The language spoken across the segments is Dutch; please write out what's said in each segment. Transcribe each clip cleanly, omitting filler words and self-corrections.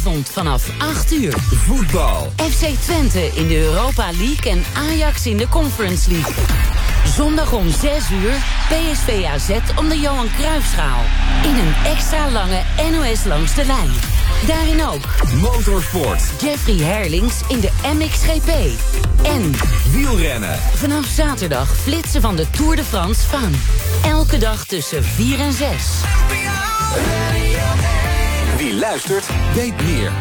Vanavond vanaf 8 uur. Voetbal. FC Twente in de Europa League en Ajax in de Conference League. Zondag om 6 uur PSV AZ om de Johan Cruijffschaal. In een extra lange NOS langs de lijn. Daarin ook Motorsport. Jeffrey Herlings in de MXGP. En wielrennen. Vanaf zaterdag flitsen van de Tour de France Faan. Elke dag tussen 4 en 6. Wie luistert, weet meer.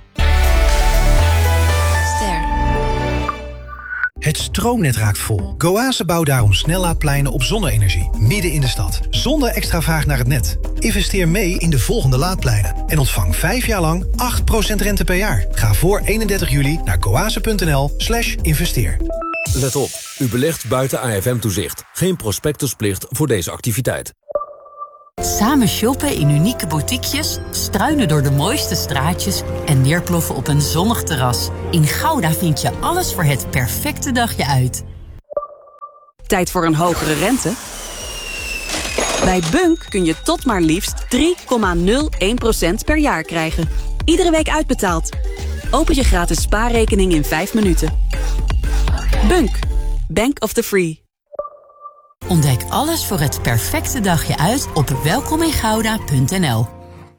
Het stroomnet raakt vol. Goase bouwt daarom snellaadpleinen op zonne-energie, midden in de stad. Zonder extra vraag naar het net. Investeer mee in de volgende laadpleinen. En ontvang 5 jaar lang 8% rente per jaar. Ga voor 31 juli naar goase.nl/investeer. Let op, u belegt buiten AFM-toezicht. Geen prospectusplicht voor deze activiteit. Samen shoppen in unieke boutiquejes, struinen door de mooiste straatjes en neerploffen op een zonnig terras. In Gouda vind je alles voor het perfecte dagje uit. Tijd voor een hogere rente? Bij Bunk kun je tot maar liefst 3,01% per jaar krijgen. Iedere week uitbetaald. Open je gratis spaarrekening in 5 minuten. Bunk, Bank of the Free. Ontdek alles voor het perfecte dagje uit op welkomingouda.nl.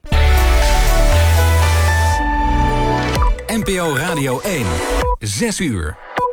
NPO Radio 1. 6 uur.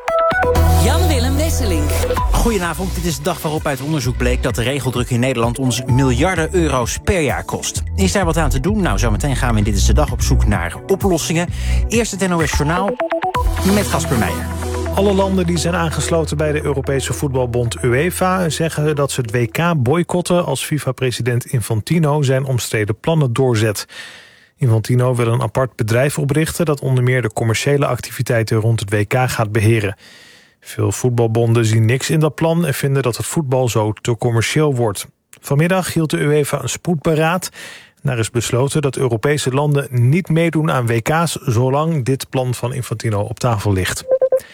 Jan-Willem Wesseling. Goedenavond, dit is de dag waarop uit onderzoek bleek dat de regeldruk in Nederland ons miljarden euro's per jaar kost. Is daar wat aan te doen? Nou, zometeen gaan we in Dit is de Dag op zoek naar oplossingen. Eerst het NOS Journaal met Casper Meijer. Alle landen die zijn aangesloten bij de Europese voetbalbond UEFA zeggen dat ze het WK boycotten als FIFA-president Infantino zijn omstreden plannen doorzet. Infantino wil een apart bedrijf oprichten dat onder meer de commerciële activiteiten rond het WK gaat beheren. Veel voetbalbonden zien niks in dat plan en vinden dat het voetbal zo te commercieel wordt. Vanmiddag hield de UEFA een spoedberaad. Daar is besloten dat Europese landen niet meedoen aan WK's zolang dit plan van Infantino op tafel ligt.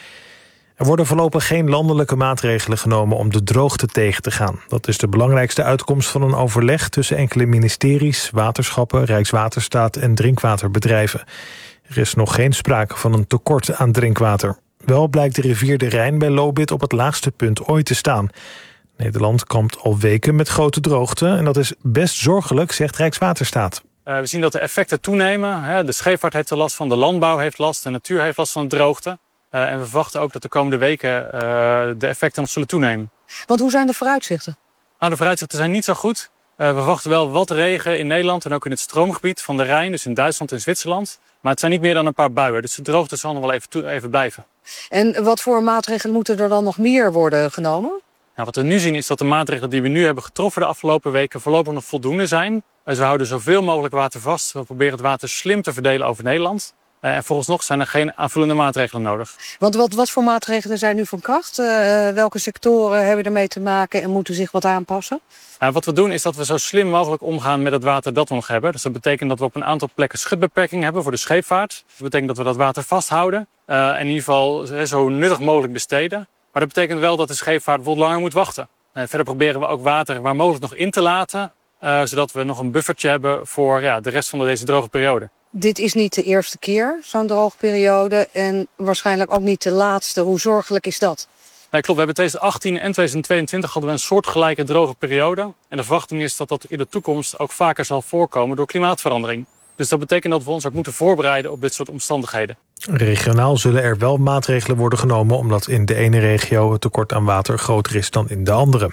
Er worden voorlopig geen landelijke maatregelen genomen om de droogte tegen te gaan. Dat is de belangrijkste uitkomst van een overleg tussen enkele ministeries, waterschappen, Rijkswaterstaat en drinkwaterbedrijven. Er is nog geen sprake van een tekort aan drinkwater. Wel blijkt de rivier de Rijn bij Lobith op het laagste punt ooit te staan. Nederland kampt al weken met grote droogte en dat is best zorgelijk, zegt Rijkswaterstaat. We zien dat de effecten toenemen. De scheepvaart heeft er last van, de landbouw heeft last, de natuur heeft last van de droogte. En we verwachten ook dat de komende weken de effecten zullen toenemen. Want hoe zijn de vooruitzichten? Nou, de vooruitzichten zijn niet zo goed. We verwachten wel wat regen in Nederland en ook in het stroomgebied van de Rijn, dus in Duitsland en Zwitserland. Maar het zijn niet meer dan een paar buien, dus de droogte zal nog wel even blijven. En wat voor maatregelen moeten er dan nog meer worden genomen? Nou, wat we nu zien is dat de maatregelen die we nu hebben getroffen de afgelopen weken voorlopig nog voldoende zijn. Dus we houden zoveel mogelijk water vast. We proberen het water slim te verdelen over Nederland. En vooralsnog zijn er geen aanvullende maatregelen nodig. Want wat voor maatregelen zijn nu van kracht? Welke sectoren hebben ermee te maken en moeten zich wat aanpassen? Wat we doen is dat we zo slim mogelijk omgaan met het water dat we nog hebben. Dus dat betekent dat we op een aantal plekken schutbeperking hebben voor de scheepvaart. Dat betekent dat we dat water vasthouden. En in ieder geval zo nuttig mogelijk besteden. Maar dat betekent wel dat de scheepvaart bijvoorbeeld langer moet wachten. Verder proberen we ook water waar mogelijk nog in te laten. Zodat we nog een buffertje hebben voor de rest van deze droge periode. Dit is niet de eerste keer, zo'n droogperiode. En waarschijnlijk ook niet de laatste. Hoe zorgelijk is dat? Nee, klopt. We hebben 2018 en 2022 hadden we een soortgelijke droge periode. En de verwachting is dat dat in de toekomst ook vaker zal voorkomen door klimaatverandering. Dus dat betekent dat we ons ook moeten voorbereiden op dit soort omstandigheden. Regionaal zullen er wel maatregelen worden genomen, omdat in de ene regio het tekort aan water groter is dan in de andere.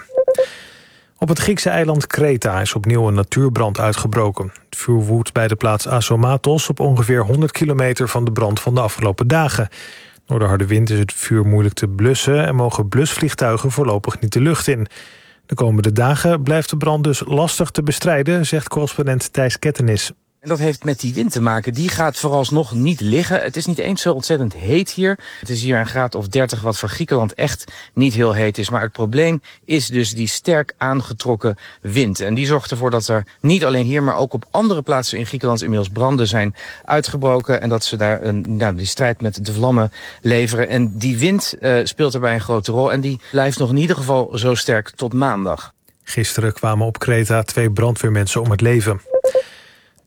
Op het Griekse eiland Kreta is opnieuw een natuurbrand uitgebroken. Het vuur woedt bij de plaats Azomatos op ongeveer 100 kilometer van de brand van de afgelopen dagen. Door de harde wind is het vuur moeilijk te blussen en mogen blusvliegtuigen voorlopig niet de lucht in. De komende dagen blijft de brand dus lastig te bestrijden, zegt correspondent Thijs Kettenis. En dat heeft met die wind te maken. Die gaat vooralsnog niet liggen. Het is niet eens zo ontzettend heet hier. Het is hier een graad of 30, wat voor Griekenland echt niet heel heet is. Maar het probleem is dus die sterk aangetrokken wind. En die zorgt ervoor dat er niet alleen hier, maar ook op andere plaatsen in Griekenland inmiddels branden zijn uitgebroken. En dat ze daar die strijd met de vlammen leveren. En die wind speelt erbij een grote rol. En die blijft nog in ieder geval zo sterk tot maandag. Gisteren kwamen op Kreta 2 brandweermensen om het leven.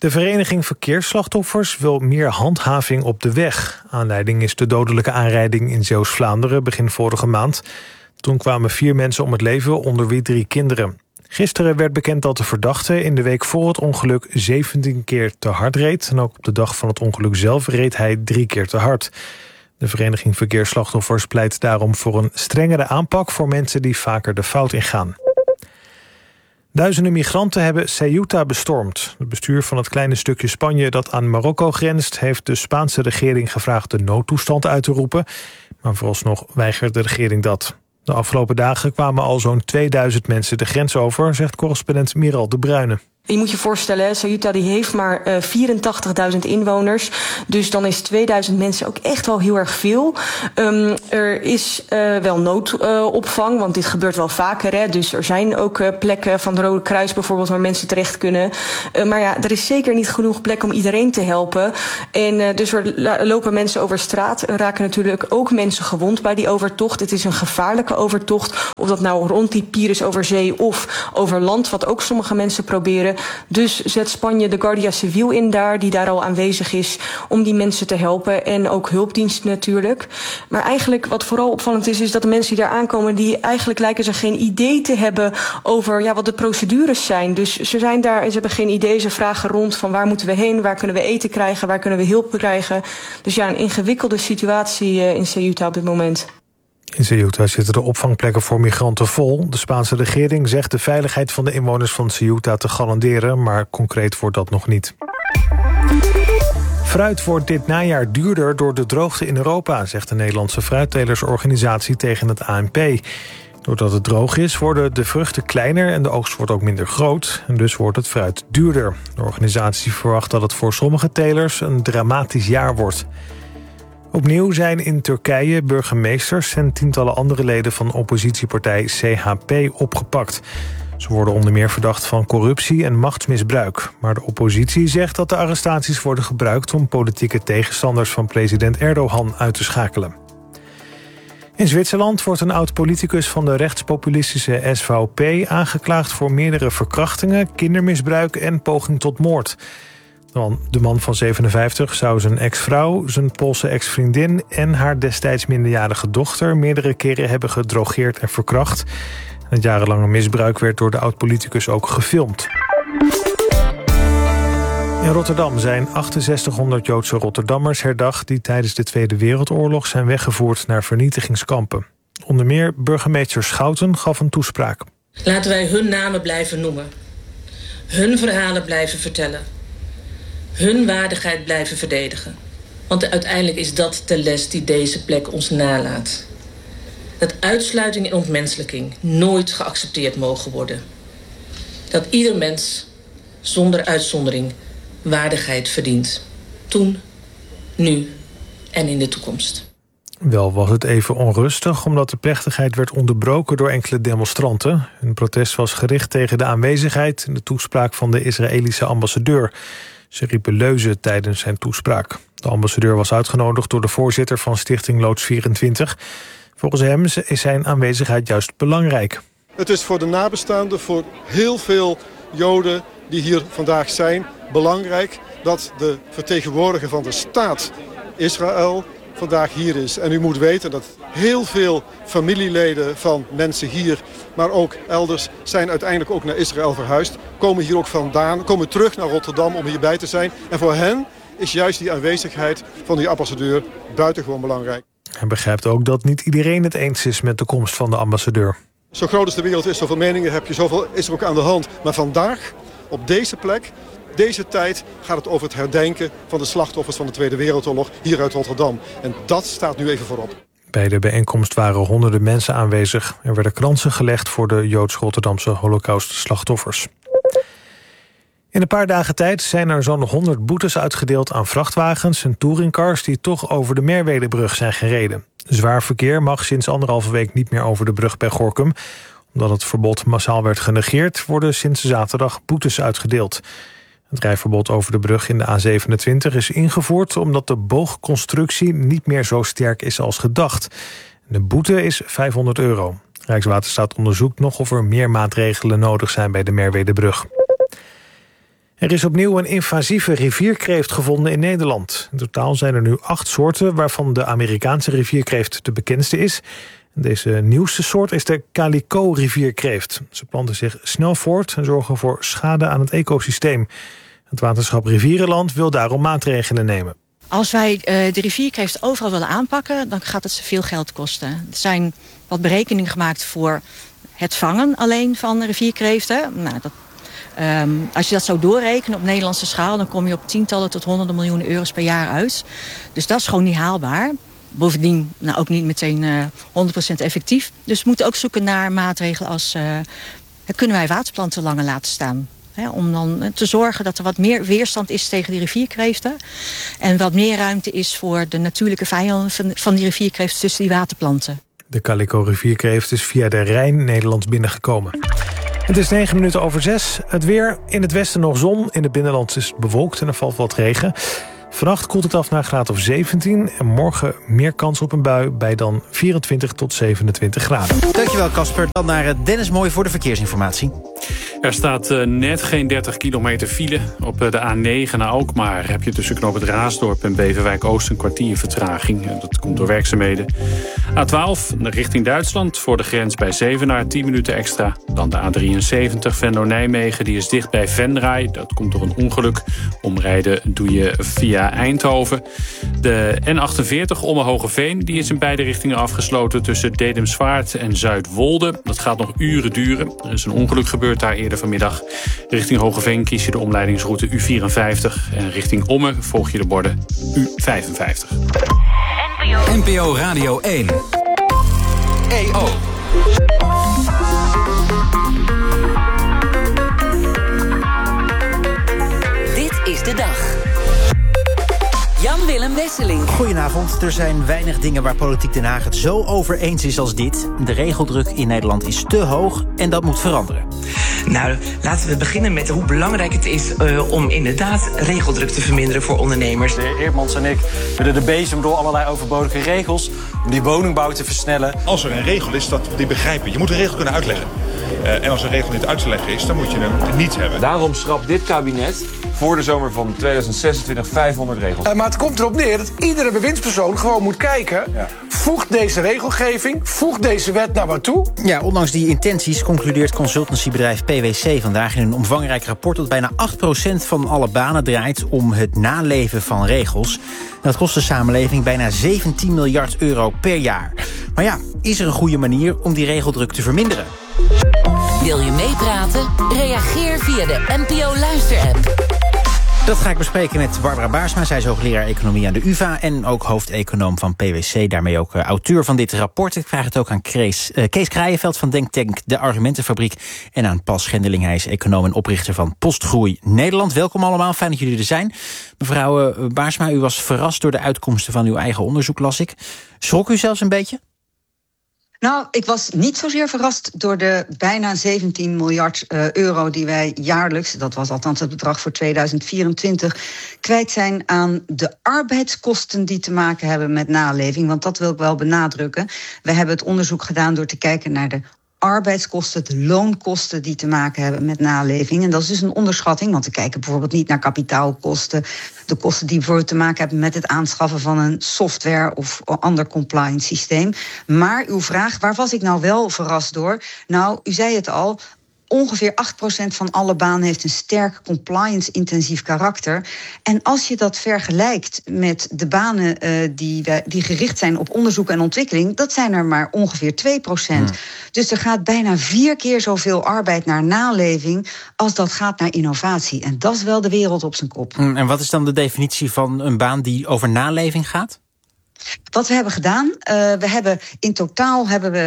De Vereniging Verkeersslachtoffers wil meer handhaving op de weg. Aanleiding is de dodelijke aanrijding in Zeeuws-Vlaanderen begin vorige maand. Toen kwamen 4 mensen om het leven, onder wie 3 kinderen. Gisteren werd bekend dat de verdachte in de week voor het ongeluk 17 keer te hard reed. En ook op de dag van het ongeluk zelf reed hij 3 keer te hard. De Vereniging Verkeersslachtoffers pleit daarom voor een strengere aanpak voor mensen die vaker de fout ingaan. Duizenden migranten hebben Ceuta bestormd. Het bestuur van het kleine stukje Spanje dat aan Marokko grenst heeft de Spaanse regering gevraagd de noodtoestand uit te roepen. Maar vooralsnog weigert de regering dat. De afgelopen dagen kwamen al zo'n 2000 mensen de grens over, zegt correspondent Miral de Bruyne. Je moet je voorstellen, Ceuta die heeft maar 84.000 inwoners. Dus dan is 2000 mensen ook echt wel heel erg veel. Er is wel noodopvang, want dit gebeurt wel vaker. Hè? Dus er zijn ook plekken van het Rode Kruis bijvoorbeeld waar mensen terecht kunnen. Maar ja, er is zeker niet genoeg plek om iedereen te helpen. En dus er lopen mensen over straat. Er raken natuurlijk ook mensen gewond bij die overtocht. Het is een gevaarlijke overtocht. Of dat nou rond die Pires over zee of over land, wat ook sommige mensen proberen. Dus zet Spanje de Guardia Civil in daar, die daar al aanwezig is om die mensen te helpen. En ook hulpdiensten natuurlijk. Maar eigenlijk wat vooral opvallend is dat de mensen die daar aankomen, die eigenlijk lijken ze geen idee te hebben over wat de procedures zijn. Dus ze zijn daar en ze hebben geen idee. Ze vragen rond van waar moeten we heen, waar kunnen we eten krijgen, waar kunnen we hulp krijgen. Dus ja, een ingewikkelde situatie in Ceuta op dit moment. In Ceuta zitten de opvangplekken voor migranten vol. De Spaanse regering zegt de veiligheid van de inwoners van Ceuta te garanderen, maar concreet wordt dat nog niet. Fruit wordt dit najaar duurder door de droogte in Europa, zegt de Nederlandse fruittelersorganisatie tegen het ANP. Doordat het droog is, worden de vruchten kleiner en de oogst wordt ook minder groot. En dus wordt het fruit duurder. De organisatie verwacht dat het voor sommige telers een dramatisch jaar wordt. Opnieuw zijn in Turkije burgemeesters en tientallen andere leden van oppositiepartij CHP opgepakt. Ze worden onder meer verdacht van corruptie en machtsmisbruik. Maar de oppositie zegt dat de arrestaties worden gebruikt om politieke tegenstanders van president Erdogan uit te schakelen. In Zwitserland wordt een oud-politicus van de rechtspopulistische SVP aangeklaagd voor meerdere verkrachtingen, kindermisbruik en poging tot moord. De man van 57 zou zijn ex-vrouw, zijn Poolse ex-vriendin en haar destijds minderjarige dochter meerdere keren hebben gedrogeerd en verkracht. Het jarenlange misbruik werd door de oud-politicus ook gefilmd. In Rotterdam zijn 6800 Joodse Rotterdammers herdacht die tijdens de Tweede Wereldoorlog zijn weggevoerd naar vernietigingskampen. Onder meer burgemeester Schouten gaf een toespraak. Laten wij hun namen blijven noemen. Hun verhalen blijven vertellen. Hun waardigheid blijven verdedigen. Want uiteindelijk is dat de les die deze plek ons nalaat. Dat uitsluiting en ontmenselijking nooit geaccepteerd mogen worden. Dat ieder mens, zonder uitzondering, waardigheid verdient. Toen, nu en in de toekomst. Wel was het even onrustig, omdat de plechtigheid werd onderbroken door enkele demonstranten. Hun protest was gericht tegen de aanwezigheid en de toespraak van de Israëlische ambassadeur. Ze riepen leuzen tijdens zijn toespraak. De ambassadeur was uitgenodigd door de voorzitter van Stichting Loods 24. Volgens hem is zijn aanwezigheid juist belangrijk. Het is voor de nabestaanden, voor heel veel Joden die hier vandaag zijn, belangrijk dat de vertegenwoordiger van de staat Israël vandaag hier is. En u moet weten dat heel veel familieleden van mensen hier, maar ook elders, zijn uiteindelijk ook naar Israël verhuisd. Komen hier ook vandaan, komen terug naar Rotterdam om hierbij te zijn. En voor hen is juist die aanwezigheid van die ambassadeur buitengewoon belangrijk. Hij begrijpt ook dat niet iedereen het eens is met de komst van de ambassadeur. Zo groot als de wereld is, zoveel meningen heb je, zoveel is er ook aan de hand. Maar vandaag, op deze plek, deze tijd, gaat het over het herdenken van de slachtoffers van de Tweede Wereldoorlog hier uit Rotterdam. En dat staat nu even voorop. Bij de bijeenkomst waren honderden mensen aanwezig. Er werden kransen gelegd voor de Joods-Rotterdamse Holocaust-slachtoffers. In een paar dagen tijd zijn er zo'n 100 boetes uitgedeeld aan vrachtwagens en touringcars die toch over de Merwedebrug zijn gereden. Zwaar verkeer mag sinds 1,5 week niet meer over de brug bij Gorinchem. Omdat het verbod massaal werd genegeerd, worden sinds zaterdag boetes uitgedeeld. Het rijverbod over de brug in de A27 is ingevoerd omdat de boogconstructie niet meer zo sterk is als gedacht. De boete is €500. Rijkswaterstaat onderzoekt nog of er meer maatregelen nodig zijn bij de Merwedebrug. Er is opnieuw een invasieve rivierkreeft gevonden in Nederland. In totaal zijn er nu 8 soorten, waarvan de Amerikaanse rivierkreeft de bekendste is. Deze nieuwste soort is de calico-rivierkreeft. Ze planten zich snel voort en zorgen voor schade aan het ecosysteem. Het waterschap Rivierenland wil daarom maatregelen nemen. Als wij de rivierkreeft overal willen aanpakken, dan gaat het veel geld kosten. Er zijn wat berekeningen gemaakt voor het vangen alleen van rivierkreeften. Nou, als je dat zou doorrekenen op Nederlandse schaal, dan kom je op tientallen tot honderden miljoenen euro's per jaar uit. Dus dat is gewoon niet haalbaar. Bovendien ook niet meteen 100% effectief. Dus we moeten ook zoeken naar maatregelen als kunnen wij waterplanten langer laten staan. Om dan te zorgen dat er wat meer weerstand is tegen die rivierkreeften. En wat meer ruimte is voor de natuurlijke vijanden van die rivierkreeften tussen die waterplanten. De calico-rivierkreeft is via de Rijn Nederland binnengekomen. Het is 6:09. Het weer, in het westen nog zon. In het binnenland is het bewolkt en er valt wat regen. Vannacht koelt het af naar een graad of 17. En morgen meer kans op een bui bij dan 24 tot 27 graden. Dankjewel, Casper. Dan naar Dennis Mooi voor de verkeersinformatie. Er staat net geen 30 kilometer file. Op de A9 naar Alkmaar heb je tussen knoop het Raasdorp en Beverwijk Oost een kwartier vertraging. Dat komt door werkzaamheden. A12 richting Duitsland voor de grens bij Zevenaar 10 minuten extra. Dan de A73 Venlo-Nijmegen, die is dicht bij Venray. Dat komt door een ongeluk. Omrijden doe je via Eindhoven. De N48 Omme-Hogeveen, die is in beide richtingen afgesloten tussen Dedemsvaart en Zuidwolde. Dat gaat nog uren duren. Er is een ongeluk gebeurd daar eerder vanmiddag. Richting Hogeveen kies je de omleidingsroute U54. En richting Omme volg je de borden U55. NPO Radio 1. EO. Dit is de dag. Jan-Willem Wesseling. Goedenavond. Er zijn weinig dingen waar Politiek Den Haag het zo over eens is als dit. De regeldruk in Nederland is te hoog en dat moet veranderen. Nou, laten we beginnen met hoe belangrijk het is om inderdaad regeldruk te verminderen voor ondernemers. De heer Eerdmans en ik willen de bezem door allerlei overbodige regels om die woningbouw te versnellen. Als er een regel is, dat we die begrijpen. Je moet een regel kunnen uitleggen. En als een regel niet uit te leggen is, dan moet je hem niet hebben. Daarom schrapt dit kabinet voor de zomer van 2026 500 regels. Maar het komt erop neer dat iedere bewindspersoon gewoon moet kijken. Ja. Voegt deze regelgeving, voegt deze wet naar wat toe? Ja, ondanks die intenties concludeert consultancybedrijf PwC vandaag in een omvangrijk rapport dat bijna 8% van alle banen draait om het naleven van regels. Dat kost de samenleving bijna 17 miljard euro per jaar. Maar ja, is er een goede manier om die regeldruk te verminderen? Wil je meepraten? Reageer via de NPO Luister-app. Dat ga ik bespreken met Barbara Baarsma. Zij is hoogleraar economie aan de UvA en ook hoofdeconoom van PwC. Daarmee ook auteur van dit rapport. Ik vraag het ook aan Kees Kraaienveld van Denktank De Argumentenfabriek. En aan Pas Schendeling. Hij is econoom en oprichter van Postgroei Nederland. Welkom allemaal, fijn dat jullie er zijn. Mevrouw Baarsma, u was verrast door de uitkomsten van uw eigen onderzoek, las ik. Schrok u zelfs een beetje? Nou, ik was niet zozeer verrast door de bijna 17 miljard euro die wij jaarlijks, dat was althans het bedrag voor 2024, kwijt zijn aan de arbeidskosten die te maken hebben met naleving. Want dat wil ik wel benadrukken. We hebben het onderzoek gedaan door te kijken naar de arbeidskosten, de loonkosten die te maken hebben met naleving. En dat is dus een onderschatting, want we kijken bijvoorbeeld niet naar kapitaalkosten, de kosten die bijvoorbeeld te maken hebben met het aanschaffen van een software of ander compliance systeem. Maar uw vraag, waar was ik nou wel verrast door? Nou, u zei het al, ongeveer 8% van alle banen heeft een sterk compliance-intensief karakter. En als je dat vergelijkt met de banen die gericht zijn op onderzoek en ontwikkeling, dat zijn er maar ongeveer 2%. Dus er gaat bijna 4 keer zoveel arbeid naar naleving als dat gaat naar innovatie. En dat is wel de wereld op zijn kop. En wat is dan de definitie van een baan die over naleving gaat? Wat we hebben gedaan, in totaal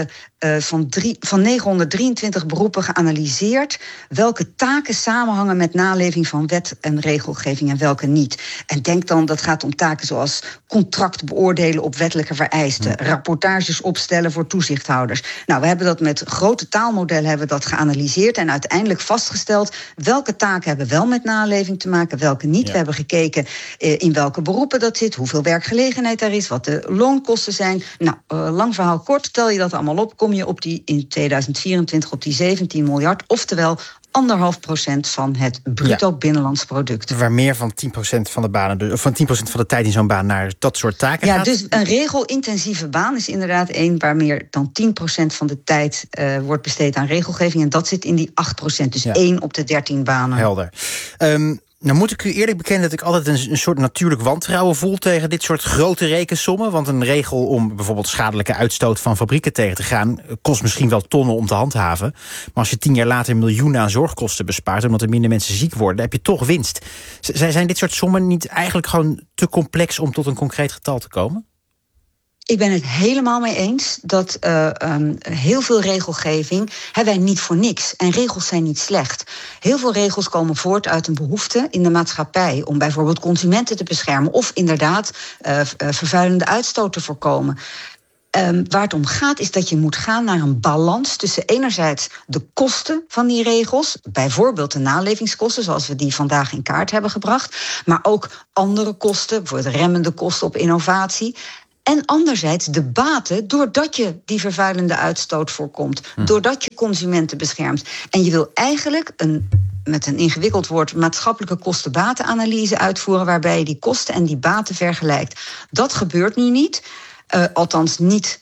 van 923 beroepen geanalyseerd welke taken samenhangen met naleving van wet en regelgeving en welke niet. En denk dan, dat gaat om taken zoals contract beoordelen op wettelijke vereisten, rapportages opstellen voor toezichthouders. Nou, we hebben dat met grote taalmodellen geanalyseerd en uiteindelijk vastgesteld welke taken hebben wel met naleving te maken, welke niet. Ja. We hebben gekeken in welke beroepen dat zit, hoeveel werkgelegenheid er is, wat wat de loonkosten zijn. Nou, lang verhaal kort, tel je dat allemaal op, kom je op in 2024 op die 17 miljard, oftewel 1,5% van het bruto binnenlands product. Waar meer van 10% van de banen, of van 10% van de tijd in zo'n baan naar dat soort taken gaat. Ja, dus een regelintensieve baan is inderdaad één waar meer dan 10% van de tijd wordt besteed aan regelgeving. En dat zit in die 8%, dus 1 op de 13 banen. Helder. Nou moet ik u eerlijk bekennen dat ik altijd een soort natuurlijk wantrouwen voel tegen dit soort grote rekensommen. Want een regel om bijvoorbeeld schadelijke uitstoot van fabrieken tegen te gaan kost misschien wel tonnen om te handhaven. Maar als je 10 jaar later miljoenen aan zorgkosten bespaart omdat er minder mensen ziek worden, dan heb je toch winst. Zijn dit soort sommen niet eigenlijk gewoon te complex om tot een concreet getal te komen? Ik ben het helemaal mee eens dat heel veel regelgeving hebben wij niet voor niks. En regels zijn niet slecht. Heel veel regels komen voort uit een behoefte in de maatschappij om bijvoorbeeld consumenten te beschermen of inderdaad vervuilende uitstoot te voorkomen. Waar het om gaat is dat je moet gaan naar een balans tussen enerzijds de kosten van die regels, bijvoorbeeld de nalevingskosten zoals we die vandaag in kaart hebben gebracht, maar ook andere kosten, bijvoorbeeld remmende kosten op innovatie. En anderzijds de baten, doordat je die vervuilende uitstoot voorkomt. Doordat je consumenten beschermt. En je wil eigenlijk met een ingewikkeld woord, maatschappelijke kosten-batenanalyse uitvoeren, waarbij je die kosten en die baten vergelijkt. Dat gebeurt nu niet. Althans niet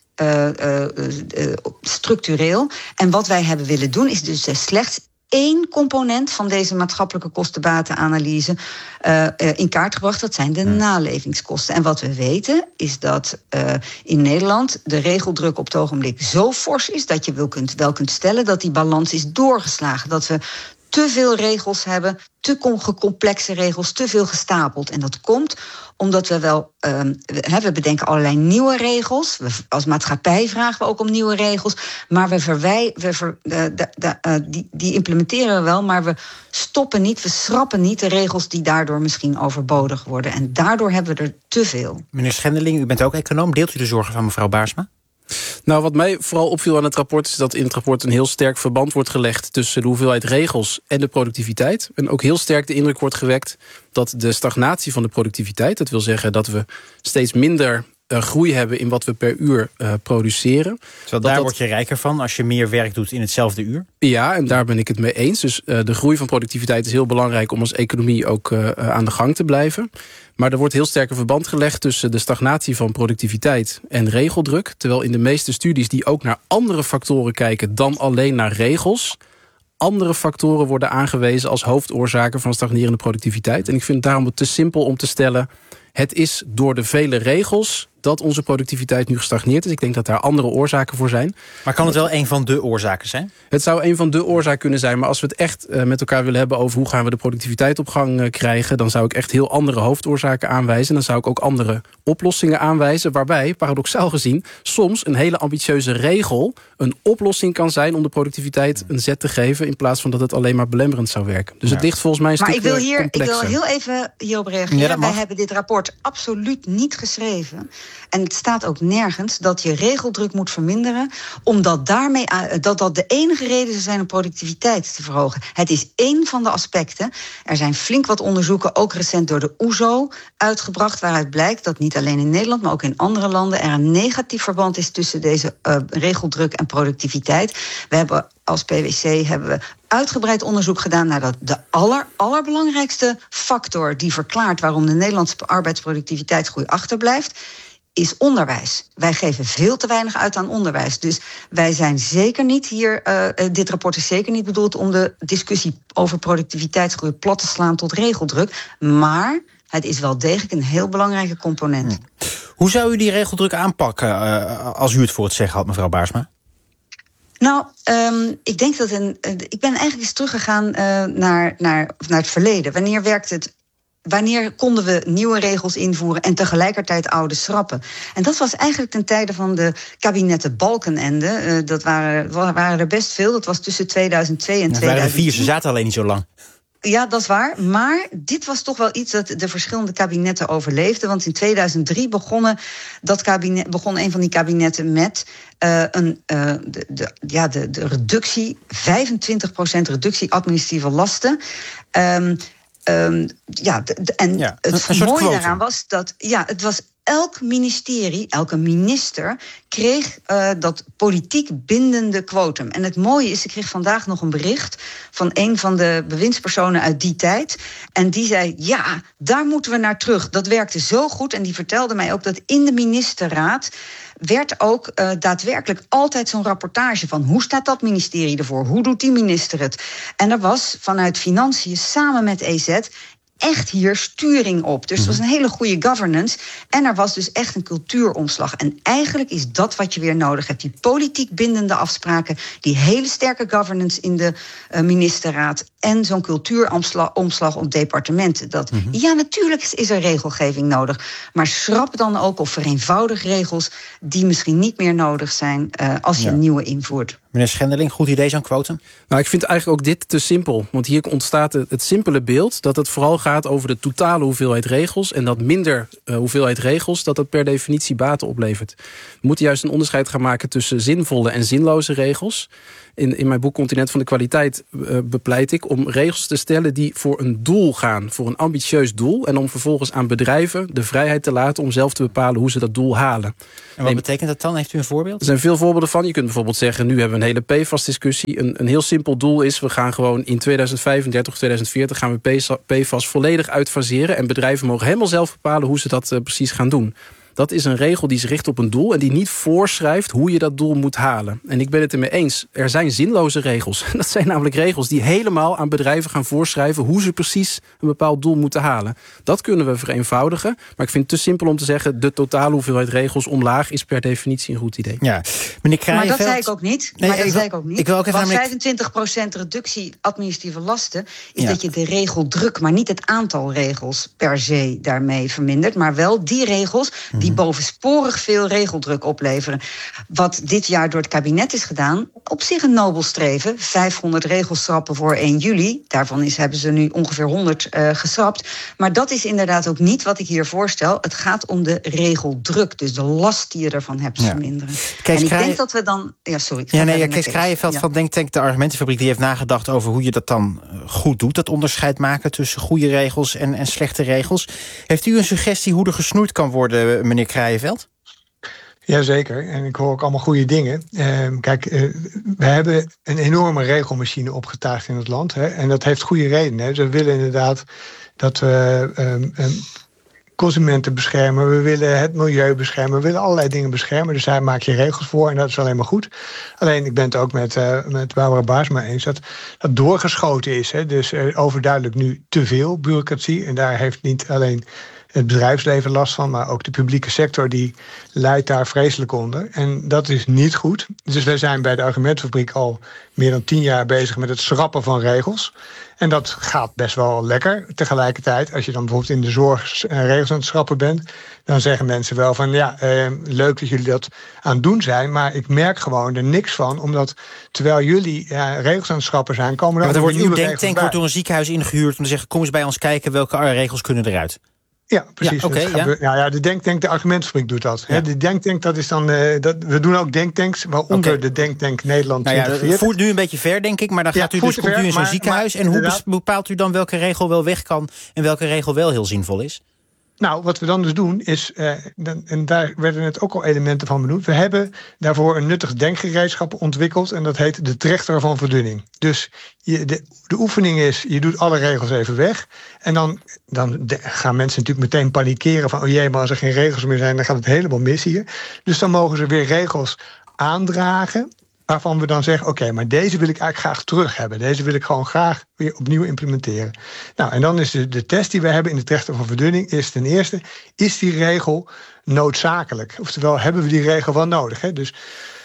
structureel. En wat wij hebben willen doen is dus slechts 1 component van deze maatschappelijke kosten-batenanalyse in kaart gebracht. Dat zijn de nalevingskosten. En wat we weten is dat in Nederland de regeldruk op het ogenblik zo fors is dat je wel kunt stellen dat die balans is doorgeslagen. Dat we te veel regels hebben, te complexe regels, te veel gestapeld. En dat komt omdat we bedenken allerlei nieuwe regels. Als maatschappij vragen we ook om nieuwe regels. Maar die implementeren we wel, maar we stoppen niet, we schrappen niet de regels die daardoor misschien overbodig worden. En daardoor hebben we er te veel. Meneer Schendeling, u bent ook econoom. Deelt u de zorgen van mevrouw Baarsma? Nou, wat mij vooral opviel aan het rapport is dat in het rapport een heel sterk verband wordt gelegd tussen de hoeveelheid regels en de productiviteit. En ook heel sterk de indruk wordt gewekt dat de stagnatie van de productiviteit, dat wil zeggen dat we steeds minder groei hebben in wat we per uur produceren. Terwijl daar word je rijker van als je meer werk doet in hetzelfde uur? Ja, en daar ben ik het mee eens. Dus de groei van productiviteit is heel belangrijk om als economie ook aan de gang te blijven. Maar er wordt heel sterk een verband gelegd tussen de stagnatie van productiviteit en regeldruk. Terwijl in de meeste studies die ook naar andere factoren kijken dan alleen naar regels, andere factoren worden aangewezen als hoofdoorzaken van stagnerende productiviteit. En ik vind het daarom te simpel om te stellen, het is door de vele regels dat onze productiviteit nu gestagneerd is. Ik denk dat daar andere oorzaken voor zijn. Maar kan het wel een van de oorzaken zijn? Het zou een van de oorzaken kunnen zijn. Maar als we het echt met elkaar willen hebben over hoe gaan we de productiviteit op gang krijgen, dan zou ik echt heel andere hoofdoorzaken aanwijzen. En dan zou ik ook andere oplossingen aanwijzen, waarbij, paradoxaal gezien, soms een hele ambitieuze regel een oplossing kan zijn om de productiviteit een zet te geven, in plaats van dat het alleen maar belemmerend zou werken. Dus het ligt volgens mij een stuk complexer. Ik wil heel even hierop reageren. Ja, wij hebben dit rapport absoluut niet geschreven. En het staat ook nergens dat je regeldruk moet verminderen, omdat dat de enige reden zou zijn om productiviteit te verhogen. Het is één van de aspecten. Er zijn flink wat onderzoeken, ook recent door de OESO, uitgebracht, waaruit blijkt dat niet alleen in Nederland, maar ook in andere landen er een negatief verband is tussen deze regeldruk en productiviteit. We hebben als PwC uitgebreid onderzoek gedaan naar dat de allerbelangrijkste factor die verklaart waarom de Nederlandse arbeidsproductiviteitsgroei achterblijft, is onderwijs. Wij geven veel te weinig uit aan onderwijs. Dus wij zijn zeker niet hier, dit rapport is zeker niet bedoeld om de discussie over productiviteitsgroei plat te slaan tot regeldruk. Maar het is wel degelijk een heel belangrijke component. Hoe zou u die regeldruk aanpakken als u het voor het zeggen had, mevrouw Baarsma? Nou, ik denk dat ik ben eigenlijk eens teruggegaan naar het verleden. Wanneer konden we nieuwe regels invoeren en tegelijkertijd oude schrappen? En dat was eigenlijk ten tijde van de kabinetten Balkenende. Dat waren er best veel. Dat was tussen 2002 en 2004. Dat waren er 4, ze zaten alleen niet zo lang. Ja, dat is waar. Maar dit was toch wel iets dat de verschillende kabinetten overleefden. Want in 2003 begon een van die kabinetten met de reductie, 25% reductie administratieve lasten. Het mooie daaraan was dat het was elk ministerie, elke minister kreeg dat politiek bindende quotum. En het mooie is, ik kreeg vandaag nog een bericht van een van de bewindspersonen uit die tijd. En die zei, ja, daar moeten we naar terug. Dat werkte zo goed. En die vertelde mij ook dat in de ministerraad werd ook daadwerkelijk altijd zo'n rapportage van hoe staat dat ministerie ervoor? Hoe doet die minister het? En er was vanuit Financiën samen met EZ echt hier sturing op. Dus het was een hele goede governance. En er was dus echt een cultuuromslag. En eigenlijk is dat wat je weer nodig hebt. Die politiek bindende afspraken, die hele sterke governance in de ministerraad en zo'n cultuuromslag op departementen. Ja, natuurlijk is er regelgeving nodig. Maar schrap dan ook of vereenvoudig regels die misschien niet meer nodig zijn als je een nieuwe invoert. Meneer Schendeling, goed idee zo'n quotum? Nou, ik vind eigenlijk ook dit te simpel. Want hier ontstaat het simpele beeld dat het vooral gaat over de totale hoeveelheid regels. En dat minder hoeveelheid regels, dat per definitie baten oplevert. We moeten juist een onderscheid gaan maken tussen zinvolle en zinloze regels. In mijn boek Continent van de Kwaliteit bepleit ik om regels te stellen die voor een doel gaan, voor een ambitieus doel. En om vervolgens aan bedrijven de vrijheid te laten om zelf te bepalen hoe ze dat doel halen. En wat betekent dat dan? Heeft u een voorbeeld? Er zijn veel voorbeelden van. Je kunt bijvoorbeeld zeggen, nu hebben we een hele PFAS-discussie. Een heel simpel doel is, we gaan gewoon in 2035 of 2040 gaan we PFAS volledig uitfaseren. En bedrijven mogen helemaal zelf bepalen hoe ze dat precies gaan doen. Dat is een regel die zich richt op een doel en die niet voorschrijft hoe je dat doel moet halen. En ik ben het ermee eens, er zijn zinloze regels. Dat zijn namelijk regels die helemaal aan bedrijven gaan voorschrijven hoe ze precies een bepaald doel moeten halen. Dat kunnen we vereenvoudigen, maar ik vind het te simpel om te zeggen de totale hoeveelheid regels omlaag is per definitie een goed idee. Ja. Meneer Kraaienveld, maar dat zei ik ook niet. Ik wil ook even want 25% reductie administratieve lasten is dat je de regeldruk, maar niet het aantal regels per se daarmee vermindert, maar wel die regels die bovensporig veel regeldruk opleveren. Wat dit jaar door het kabinet is gedaan, op zich een nobel streven. 500 regels schrappen voor 1 juli. Daarvan hebben ze nu ongeveer 100 geschrapt. Maar dat is inderdaad ook niet wat ik hier voorstel. Het gaat om de regeldruk, dus de last die je ervan hebt verminderen. En ik denk dat we dan... Ja, sorry. Kees Kraaienveld van Denktank, de Argumentenfabriek, die heeft nagedacht over hoe je dat dan goed doet. Dat onderscheid maken tussen goede regels en slechte regels. Heeft u een suggestie hoe er gesnoeid kan worden, meneer Kraaienveld? Jazeker, en ik hoor ook allemaal goede dingen. We hebben een enorme regelmachine opgetuigd in het land. Hè, en dat heeft goede redenen. Dus we willen inderdaad dat we consumenten beschermen. We willen het milieu beschermen. We willen allerlei dingen beschermen. Dus daar maak je regels voor en dat is alleen maar goed. Alleen, ik ben het ook met Barbara Baarsma eens dat doorgeschoten is. Hè, dus overduidelijk nu te veel bureaucratie. En daar heeft niet alleen het bedrijfsleven last van, maar ook de publieke sector die lijdt daar vreselijk onder. En dat is niet goed. Dus wij zijn bij de Argumentenfabriek al meer dan 10 jaar bezig met het schrappen van regels. En dat gaat best wel lekker. Tegelijkertijd, als je dan bijvoorbeeld in de zorg regels aan het schrappen bent, dan zeggen mensen wel van leuk dat jullie dat aan het doen zijn, maar ik merk gewoon er niks van, omdat terwijl jullie regels aan het schrappen zijn, komen er wordt nieuwe uw denktank wordt door een ziekenhuis ingehuurd om te zeggen, kom eens bij ons kijken welke regels kunnen eruit. Ja, precies. De Denktank, de Argumentenfabriek doet dat. Ja. De Denktank, dat is dan... we doen ook denktanks, waaronder de Denktank Nederland 2040. Dat voert nu een beetje ver, denk ik, maar dan gaat u komt u in zo'n ziekenhuis. En hoe bepaalt u dan welke regel wel weg kan en welke regel wel heel zinvol is? Nou, wat we dan dus doen is, en daar werden net ook al elementen van benoemd, we hebben daarvoor een nuttig denkgereedschap ontwikkeld en dat heet de trechter van verdunning. Dus de oefening is, je doet alle regels even weg en dan gaan mensen natuurlijk meteen panikeren van, oh jee, maar als er geen regels meer zijn, dan gaat het helemaal mis hier. Dus dan mogen ze weer regels aandragen, waarvan we dan zeggen, oké, maar deze wil ik eigenlijk graag terug hebben. Deze wil ik gewoon graag weer opnieuw implementeren. Nou, en dan is de test die we hebben in de trechter van verdunning is ten eerste, is die regel noodzakelijk? Oftewel, hebben we die regel wel nodig? Hè? Dus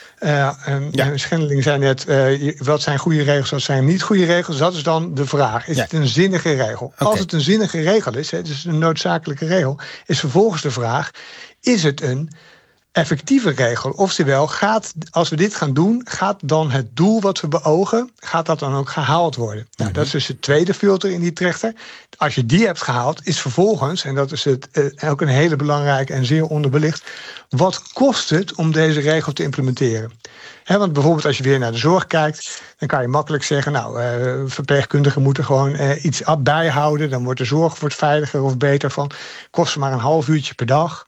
Schendeling zei net, wat zijn goede regels, wat zijn niet goede regels? Dat is dan de vraag. Is het een zinnige regel? Okay. Als het een zinnige regel is, dus een noodzakelijke regel, is vervolgens de vraag, is het een effectieve regel? Oftewel, als we dit gaan doen, gaat dan het doel wat we beogen, gaat dat dan ook gehaald worden? Nou, dat is dus de tweede filter in die trechter. Als je die hebt gehaald, is vervolgens, en dat is ook een hele belangrijke en zeer onderbelicht, wat kost het om deze regel te implementeren? Want bijvoorbeeld als je weer naar de zorg kijkt, dan kan je makkelijk zeggen, verpleegkundigen moeten gewoon iets bijhouden, dan wordt de zorg veiliger of beter van, kost maar een half uurtje per dag.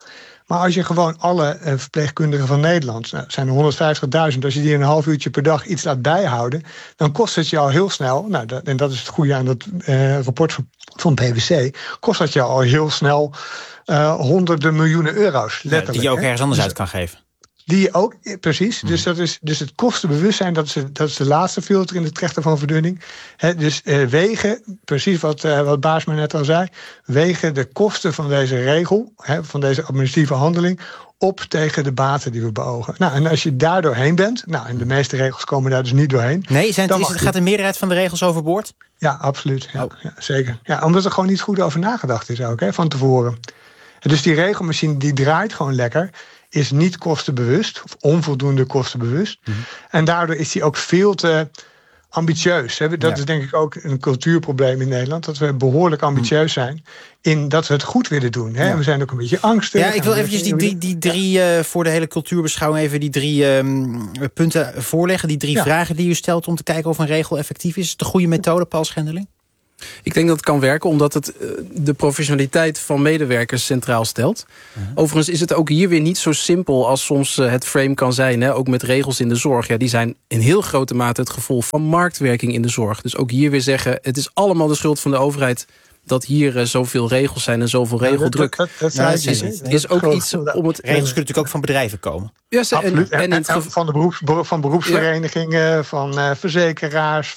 Maar als je gewoon alle verpleegkundigen van Nederland, zijn er 150.000, als je die een half uurtje per dag iets laat bijhouden, dan kost het je al heel snel, en dat is het goede aan dat rapport van PwC, kost dat je al heel snel honderden miljoenen euro's. Letterlijk, die je ook ergens anders uit kan geven. Die je ook, precies. Dus het kostenbewustzijn, dat is de laatste filter in de trechter van verdunning. Dus wegen, precies wat Baarsma net al zei, wegen de kosten van deze regel, van deze administratieve handeling, op tegen de baten die we beogen. En als je daar doorheen bent, en de meeste regels komen daar dus niet doorheen. Nee, gaat de meerderheid van de regels overboord? Ja, absoluut. Ja, zeker. Ja, omdat er gewoon niet goed over nagedacht is ook, van tevoren. Dus die regelmachine die draait gewoon lekker, is niet kostenbewust, of onvoldoende kostenbewust. En daardoor is die ook veel te ambitieus. Dat is denk ik ook een cultuurprobleem in Nederland, dat we behoorlijk ambitieus zijn in dat we het goed willen doen. Ja. We zijn ook een beetje angstig. Ja, ik wil eventjes die drie, voor de hele cultuurbeschouwing even die 3 punten voorleggen. Die 3 vragen die u stelt om te kijken of een regel effectief is. Is het een goede methode, Paul Schendeling? Ik denk dat het kan werken omdat het de professionaliteit van medewerkers centraal stelt. Overigens is het ook hier weer niet zo simpel als soms het frame kan zijn. Ook met regels in de zorg. Ja, die zijn in heel grote mate het gevolg van marktwerking in de zorg. Dus ook hier weer zeggen, het is allemaal de schuld van de overheid dat hier zoveel regels zijn en zoveel regeldruk. Dat is ook iets om het. Regels kunnen natuurlijk ook van bedrijven komen. Ja, absoluut. En van beroepsverenigingen, van verzekeraars,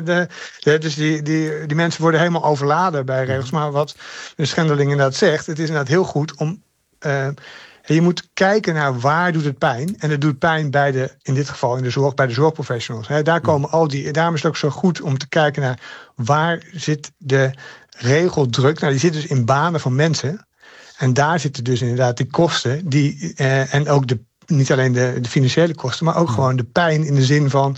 dus die mensen worden helemaal overladen bij regels. Maar wat de Schendeling inderdaad zegt, het is inderdaad heel goed om. Je moet kijken naar waar doet het pijn. En het doet pijn in dit geval in de zorg, bij de zorgprofessionals. Daar komen daarom is het ook zo goed om te kijken naar waar zit de regeldruk. Die zit dus in banen van mensen. En daar zitten dus inderdaad die kosten. En ook niet alleen de financiële kosten, maar ook gewoon de pijn in de zin van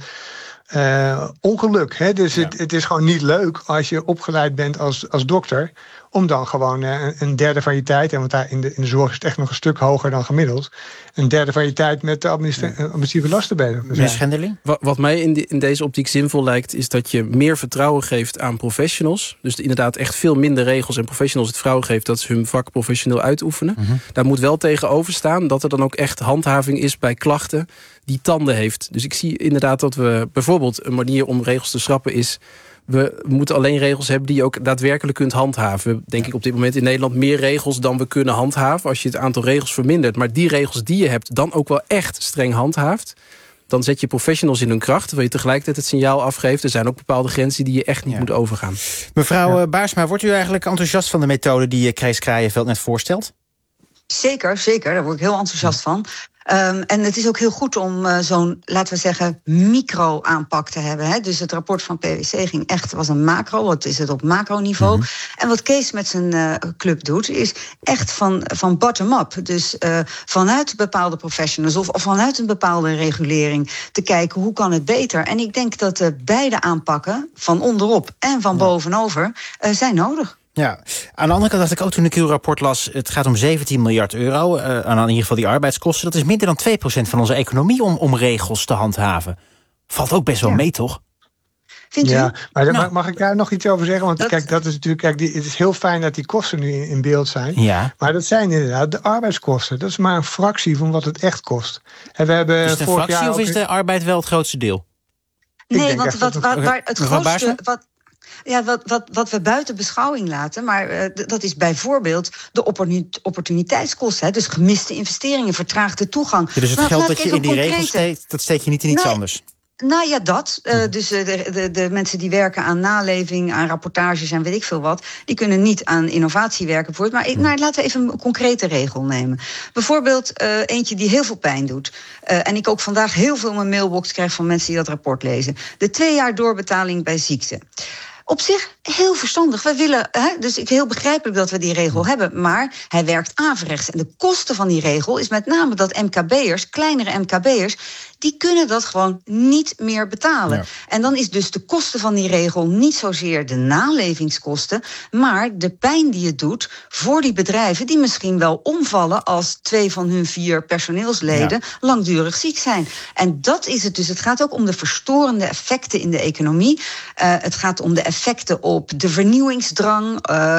ongeluk. Dus het is gewoon niet leuk als je opgeleid bent als dokter, om dan gewoon een derde van je tijd, want daar in de zorg is het echt nog een stuk hoger dan gemiddeld, een derde van je tijd met de administratieve lasten bezig te zijn. Wat mij in deze optiek zinvol lijkt, is dat je meer vertrouwen geeft aan professionals. Dus inderdaad echt veel minder regels en professionals het vertrouwen geeft dat ze hun vak professioneel uitoefenen. Daar moet wel tegenover staan dat er dan ook echt handhaving is bij klachten die tanden heeft. Dus ik zie inderdaad dat we bijvoorbeeld een manier om regels te schrappen is, we moeten alleen regels hebben die je ook daadwerkelijk kunt handhaven. We denk ik op dit moment in Nederland meer regels dan we kunnen handhaven als je het aantal regels vermindert. Maar die regels die je hebt dan ook wel echt streng handhaaft, dan zet je professionals in hun kracht, terwijl je tegelijkertijd het signaal afgeeft. Er zijn ook bepaalde grenzen die je echt niet moet overgaan. Mevrouw Baarsma, wordt u eigenlijk enthousiast van de methode die Kees Kraaienveld net voorstelt? Zeker, daar word ik heel enthousiast van. En het is ook heel goed om zo'n, laten we zeggen, micro-aanpak te hebben. Dus het rapport van PwC was een macro. Wat is het op macroniveau? En wat Kees met zijn club doet, is echt van bottom-up. Dus vanuit bepaalde professionals of vanuit een bepaalde regulering te kijken hoe kan het beter. En ik denk dat beide aanpakken, van onderop en van bovenover, zijn nodig. Ja, aan de andere kant dacht ik ook toen ik uw rapport las, het gaat om 17 miljard euro, aan in ieder geval die arbeidskosten. Dat is minder dan 2% van onze economie om regels te handhaven. Valt ook best wel mee, toch? Vindt u? Maar mag ik daar nog iets over zeggen? Want kijk, dat is natuurlijk, het is heel fijn dat die kosten nu in beeld zijn. Ja. Maar dat zijn inderdaad de arbeidskosten. Dat is maar een fractie van wat het echt kost. En we hebben is het een fractie of is de arbeid wel het grootste deel? Nee, want waar het grootste. Wat we buiten beschouwing laten, maar dat is bijvoorbeeld de opportuniteitskosten. Dus gemiste investeringen, vertraagde toegang. Dus het geld dat je in die regels steekt, dat steek je niet in iets anders? Nou ja, dat. Dus de mensen die werken aan naleving, aan rapportages en weet ik veel wat, die kunnen niet aan innovatie werken voor het. Maar laten we even een concrete regel nemen. Bijvoorbeeld eentje die heel veel pijn doet. En ik ook vandaag heel veel in mijn mailbox krijg van mensen die dat rapport lezen. De 2 jaar doorbetaling bij ziekte. Op zich heel verstandig. We willen, dus heel begrijpelijk dat we die regel hebben. Maar hij werkt averechts. En de kosten van die regel is met name dat MKB'ers, kleinere MKB'ers, die kunnen dat gewoon niet meer betalen. Ja. En dan is dus de kosten van die regel niet zozeer de nalevingskosten, maar de pijn die het doet voor die bedrijven die misschien wel omvallen als 2 van hun 4 personeelsleden langdurig ziek zijn. En dat is het dus. Het gaat ook om de verstorende effecten in de economie. Het gaat om de effecten op de vernieuwingsdrang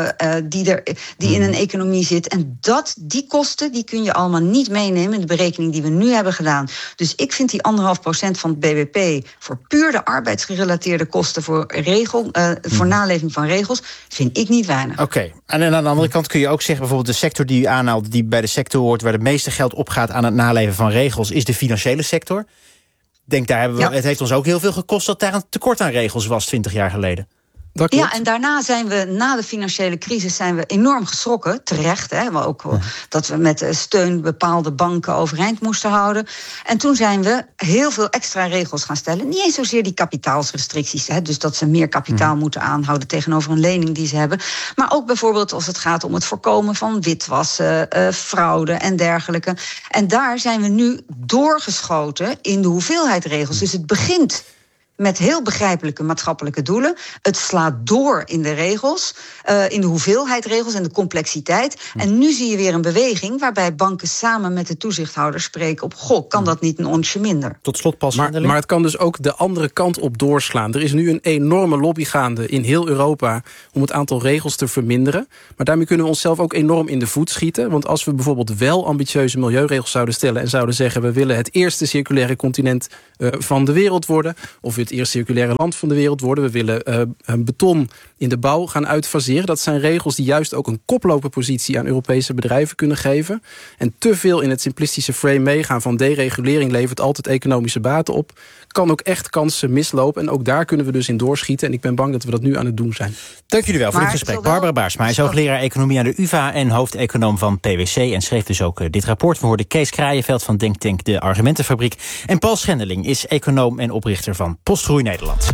die in een economie zit. En die kosten die kun je allemaal niet meenemen in de berekening die we nu hebben gedaan. Dus ik vind die 1,5% van het BBP voor puur de arbeidsgerelateerde kosten voor naleving van regels, vind ik niet weinig. Oké. En aan de andere kant kun je ook zeggen, bijvoorbeeld de sector die u aanhaalt, die bij de sector hoort waar het meeste geld opgaat aan het naleven van regels, is de financiële sector. Denk, het heeft ons ook heel veel gekost dat daar een tekort aan regels was 20 jaar geleden. Ja, en daarna na de financiële crisis zijn we enorm geschrokken, terecht. Maar ook dat we met steun bepaalde banken overeind moesten houden. En toen zijn we heel veel extra regels gaan stellen. Niet eens zozeer die kapitaalsrestricties, dus dat ze meer kapitaal moeten aanhouden tegenover een lening die ze hebben. Maar ook bijvoorbeeld als het gaat om het voorkomen van witwassen, fraude en dergelijke. En daar zijn we nu doorgeschoten in de hoeveelheid regels. Dus het begint met heel begrijpelijke maatschappelijke doelen. Het slaat door in de regels, in de hoeveelheid regels en de complexiteit. En nu zie je weer een beweging waarbij banken samen met de toezichthouders spreken op, kan dat niet een onsje minder? Tot slot pas. Maar het kan dus ook de andere kant op doorslaan. Er is nu een enorme lobby gaande in heel Europa om het aantal regels te verminderen. Maar daarmee kunnen we onszelf ook enorm in de voet schieten. Want als we bijvoorbeeld wel ambitieuze milieuregels zouden stellen en zouden zeggen, we willen het eerste circulaire continent van de wereld worden, of het eerste circulaire land van de wereld worden. We willen beton in de bouw gaan uitfaseren. Dat zijn regels die juist ook een koploperpositie aan Europese bedrijven kunnen geven. En te veel in het simplistische frame meegaan van deregulering levert altijd economische baten op. Kan ook echt kansen mislopen. En ook daar kunnen we dus in doorschieten. En ik ben bang dat we dat nu aan het doen zijn. Dank jullie wel voor dit gesprek. Barbara Baarsma, hij is hoogleraar economie aan de UvA en hoofdeconoom van PwC. En schreef dus ook dit rapport. We hoorden Kees Kraaienveld van Denktank De Argumentenfabriek. En Paul Schendeling is econoom en oprichter van PostGroei Nederland.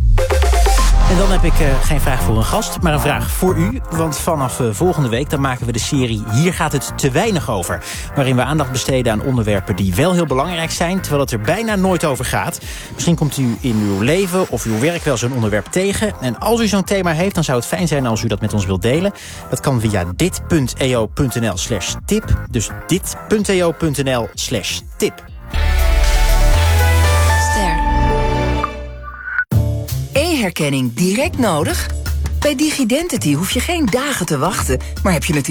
En dan heb ik geen vraag voor een gast, maar een vraag voor u. Want vanaf volgende week dan maken we de serie Hier gaat het te weinig over. Waarin we aandacht besteden aan onderwerpen die wel heel belangrijk zijn, terwijl het er bijna nooit over gaat. Misschien komt u in uw leven of uw werk wel zo'n onderwerp tegen. En als u zo'n thema heeft, dan zou het fijn zijn als u dat met ons wilt delen. Dat kan via dit.eo.nl/tip. Dus dit.eo.nl/tip. E-herkenning direct nodig? Bij DigiDentity hoef je geen dagen te wachten, maar heb je het